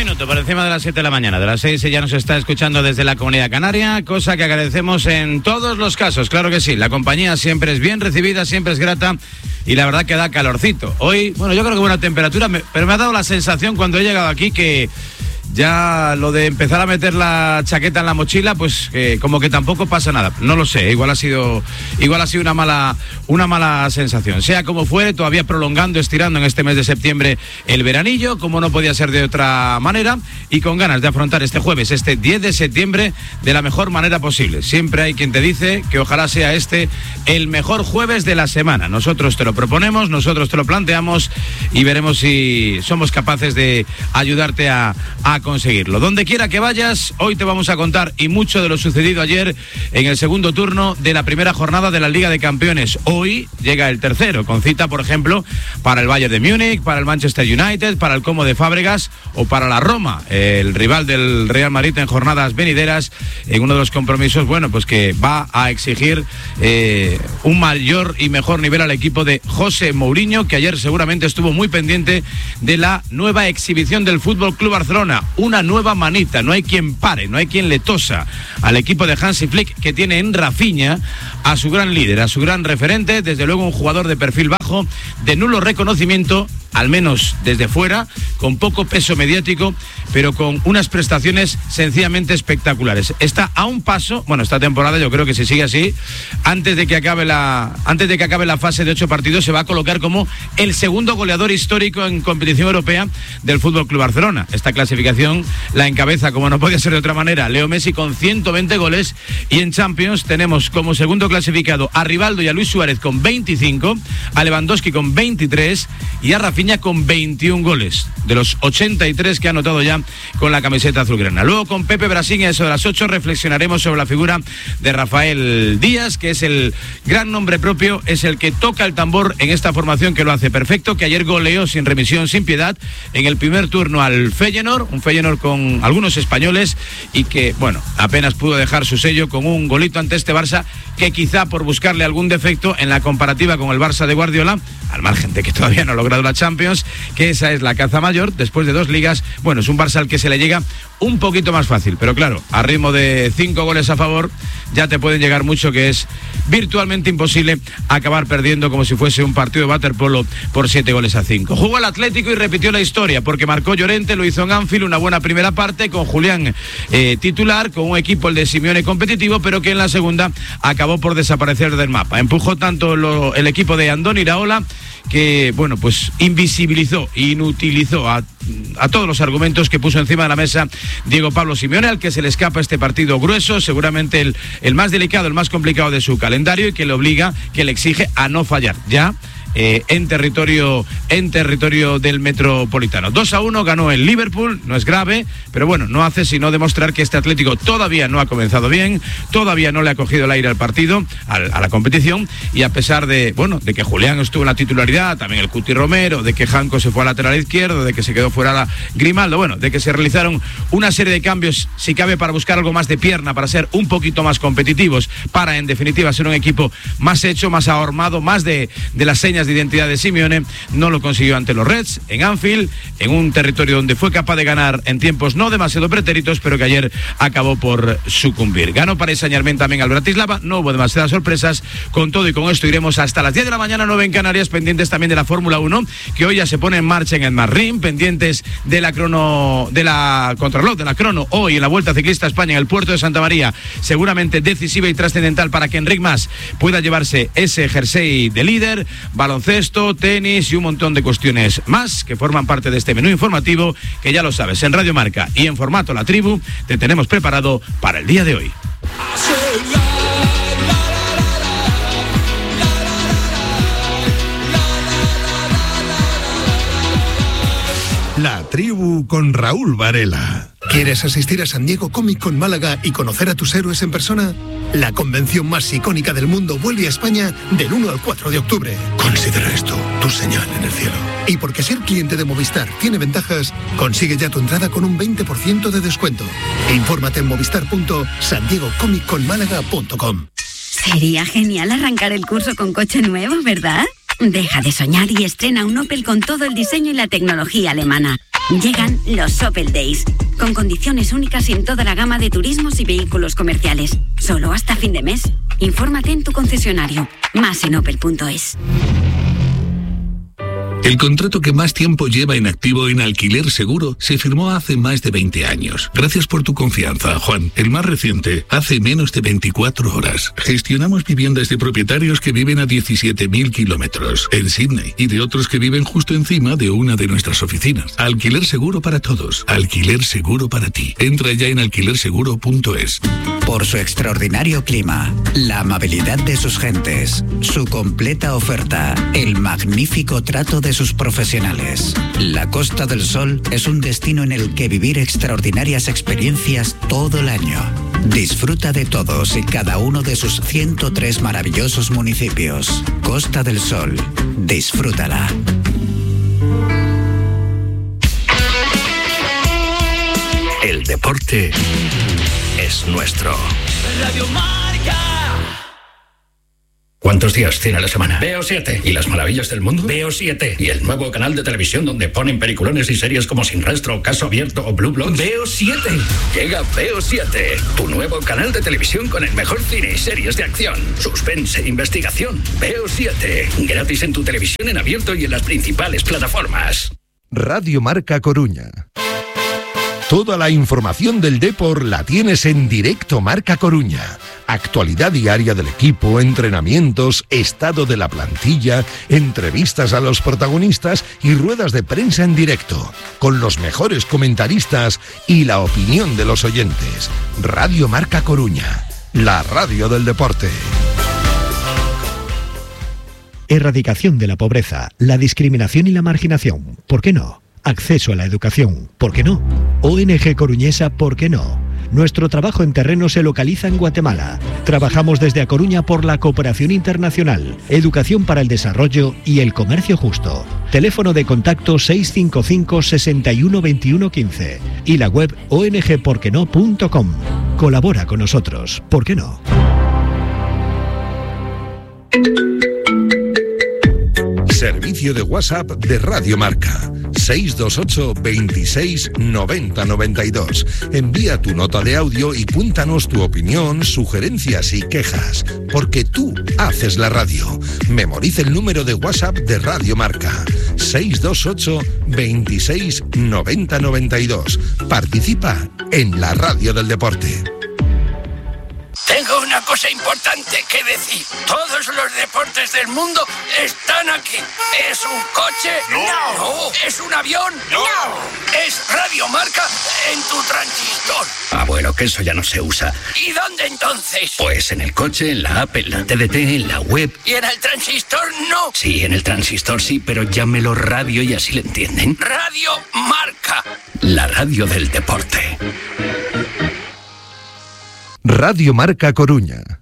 minuto por encima de las 7 de la mañana. De las 6 ya nos está escuchando desde la Comunidad Canaria, cosa que agradecemos en todos los casos. Claro que sí, la compañía siempre es bien recibida, siempre es grata y la verdad que da calorcito. Hoy, bueno, yo creo que buena temperatura, pero me ha dado la sensación cuando he llegado aquí que ya lo de empezar a meter la chaqueta en la mochila, pues como que tampoco pasa nada. No lo sé, igual ha sido una mala sensación. Sea como fuere, todavía prolongando, estirando en este mes de septiembre el veranillo, como no podía ser de otra manera, y con ganas de afrontar este jueves, este 10 de septiembre, de la mejor manera posible. Siempre hay quien te dice que ojalá sea este el mejor jueves de la semana. Nosotros te lo proponemos, nosotros te lo planteamos y veremos si somos capaces de ayudarte a conseguirlo. Donde quiera que vayas, hoy te vamos a contar y mucho de lo sucedido ayer en el segundo turno de la primera jornada de la Liga de Campeones. Hoy llega el tercero, con cita, por ejemplo, para el Bayern de Múnich, para el Manchester United, para el Como de Fábregas o para la Roma, el rival del Real Madrid en jornadas venideras, en uno de los compromisos, bueno, pues que va a exigir un mayor y mejor nivel al equipo de José Mourinho, que ayer seguramente estuvo muy pendiente de la nueva exhibición del Fútbol Club Barcelona. Una nueva manita, no hay quien pare, no hay quien le tosa al equipo de Hansi Flick, que tiene en Rafinha a su gran líder, a su gran referente, desde luego un jugador de perfil bajo, de nulo reconocimiento, al menos desde fuera, con poco peso mediático, pero con unas prestaciones sencillamente espectaculares. Está a un paso, bueno, esta temporada yo creo que si sigue así, antes de que acabe la fase de 8 partidos, se va a colocar como el segundo goleador histórico en competición europea del Fútbol Club Barcelona. Esta clasificación la encabeza, como no podía ser de otra manera, Leo Messi con 120 goles, y en Champions tenemos como segundo clasificado a Rivaldo y a Luis Suárez con 25, a Lewandowski con 23 y a Rafinha con 21 goles, de los 83 que ha anotado ya con la camiseta azulgrana. Luego con Pepe Brasiña, eso de las 8, reflexionaremos sobre la figura de Rafael Díaz, que es el gran nombre propio, es el que toca el tambor en esta formación, que lo hace perfecto, que ayer goleó sin remisión, sin piedad, en el primer turno al Feyenoord, un Feyenoord con algunos españoles y que, bueno, apenas pudo dejar su sello con un golito ante este Barça, que quizá por buscarle algún defecto en la comparativa con el Barça de Guardiola, al margen de que todavía no ha logrado la Champions, que esa es la caza mayor, después de 2 ligas, bueno, es un Barça al que se le llega un poquito más fácil, pero claro, a ritmo de 5 goles a favor, ya te pueden llegar mucho, que es virtualmente imposible acabar perdiendo como si fuese un partido de waterpolo por 7-5. Jugó al Atlético y repitió la historia, porque marcó Llorente, lo hizo en Anfield, una buena primera parte, con Julián titular, con un equipo, el de Simeone, competitivo, pero que en la segunda acabó por desaparecer del mapa. Empujó tanto el equipo de Andoni Iraola, que, bueno, pues invisibilizó, inutilizó a todos los argumentos que puso encima de la mesa Diego Pablo Simeone, al que se le escapa este partido grueso, seguramente el más delicado, el más complicado de su calendario, y que le obliga, que le exige a no fallar ya en territorio del Metropolitano. 2-1 ganó el Liverpool, no es grave, pero bueno, no hace sino demostrar que este Atlético todavía no ha comenzado bien, todavía no le ha cogido el aire al partido, a la competición, y a pesar de, bueno, de que Julián estuvo en la titularidad, también el Cuti Romero, de que Janko se fue a lateral izquierdo, de que se quedó fuera la Grimaldo, bueno, de que se realizaron una serie de cambios, si cabe, para buscar algo más de pierna, para ser un poquito más competitivos, para en definitiva ser un equipo más hecho, más ahormado, más de las señas de identidad de Simeone. No lo consiguió ante los Reds en Anfield, en un territorio donde fue capaz de ganar en tiempos no demasiado pretéritos, pero que ayer acabó por sucumbir. Ganó Paris Saint-Germain también al Bratislava, no hubo demasiadas sorpresas. Con todo y con esto iremos hasta las 10 de la mañana, 9 en Canarias, pendientes también de la Fórmula 1, que hoy ya se pone en marcha en el Marrín, pendientes de la contrarreloj, de la crono, hoy en la Vuelta Ciclista a España en el puerto de Santa María, seguramente decisiva y trascendental para que Enric Mas pueda llevarse ese jersey de líder. Baloncesto, tenis y un montón de cuestiones más que forman parte de este menú informativo, que ya lo sabes, en Radio Marca y en formato La Tribu te tenemos preparado para el día de hoy. La Tribu con Raúl Varela. ¿Quieres asistir a San Diego Comic Con Málaga y conocer a tus héroes en persona? La convención más icónica del mundo vuelve a España del 1 al 4 de octubre. Considera esto tu señal en el cielo. Y porque ser cliente de Movistar tiene ventajas, consigue ya tu entrada con un 20% de descuento. Infórmate en movistar.sandiegocomicconmálaga.com. Sería genial arrancar el curso con coche nuevo, ¿verdad? Deja de soñar y estrena un Opel con todo el diseño y la tecnología alemana. Llegan los Opel Days, con condiciones únicas en toda la gama de turismos y vehículos comerciales. Solo hasta fin de mes. Infórmate en tu concesionario. Más en opel.es. El contrato que más tiempo lleva en activo en Alquiler Seguro se firmó hace más de 20 años. Gracias por tu confianza, Juan. El más reciente, hace menos de 24 horas. Gestionamos viviendas de propietarios que viven a 17.000 kilómetros en Sydney y de otros que viven justo encima de una de nuestras oficinas. Alquiler Seguro para todos. Alquiler Seguro para ti. Entra ya en alquilerseguro.es. Por su extraordinario clima, la amabilidad de sus gentes, su completa oferta, el magnífico trato de sus profesionales. La Costa del Sol es un destino en el que vivir extraordinarias experiencias todo el año. Disfruta de todos y cada uno de sus 103 maravillosos municipios. Costa del Sol. Disfrútala. El deporte es nuestro. Radio Marca. ¿Cuántos días tiene la semana? Veo 7. ¿Y las maravillas del mundo? Veo 7. ¿Y el nuevo canal de televisión donde ponen peliculones y series como Sin Rastro, Caso Abierto o Blue Bloods? Veo 7. Llega Veo 7, tu nuevo canal de televisión con el mejor cine y series de acción, suspense e investigación. Veo 7, gratis en tu televisión en abierto y en las principales plataformas. Radio Marca Coruña. Toda la información del Depor la tienes en Directo Marca Coruña. Actualidad diaria del equipo, entrenamientos, estado de la plantilla, entrevistas a los protagonistas y ruedas de prensa en directo, con los mejores comentaristas y la opinión de los oyentes. Radio Marca Coruña, la radio del deporte. Erradicación de la pobreza, la discriminación y la marginación. ¿Por qué no? Acceso a la educación. ¿Por qué no? ONG Coruñesa. ¿Por qué no? Nuestro trabajo en terreno se localiza en Guatemala. Trabajamos desde A Coruña por la cooperación internacional, educación para el desarrollo y el comercio justo. Teléfono de contacto 655 61 21 15 y la web ongporqueno.com. Colabora con nosotros. ¿Por qué no? Servicio de WhatsApp de Radio Marca. 628 26 90 92. Envía tu nota de audio y cuéntanos tu opinión, sugerencias y quejas, porque tú haces la radio. Memoriza el número de WhatsApp de Radio Marca. 628 26 90 92. Participa en la radio del deporte. Tengo una cosa importante que decir. Todos los deportes del mundo están aquí. ¿Es un coche? No. ¿Es un avión? No. Es Radio Marca en tu transistor. Abuelo, que eso ya no se usa. ¿Y dónde entonces? Pues en el coche, en la app, en la TDT, en la web. ¿Y en el transistor no? Sí, en el transistor sí, pero llámelo radio y así le entienden. Radio Marca. La radio del deporte. Radio Marca Coruña.